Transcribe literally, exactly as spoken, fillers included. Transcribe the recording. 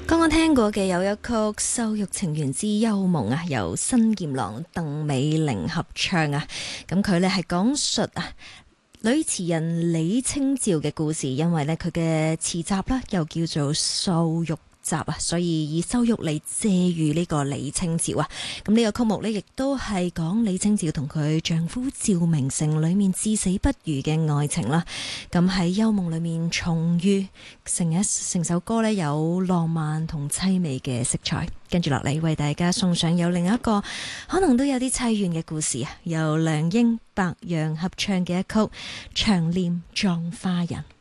剛剛聽過嘅有一曲《羞辱情緣之幽夢》啊，由新劍郎鄧美玲合唱啊。咁佢呢係講述啊女詞人李清照嘅故事，因為呢，佢嘅詞集啦又叫做羞辱集啊，所以以羞辱嚟借喻呢個李清照啊。咁呢個曲目呢，亦都係講李清照同佢丈夫趙明誠裏面至死不渝嘅愛情啦。咁喺幽夢裏面重遇，成一成首歌呢，有浪漫同凄美嘅色彩。跟住落嚟為大家送上有另一個可能都有啲凄怨嘅故事啊，由梁英、白楊合唱嘅一曲《長念葬花人》。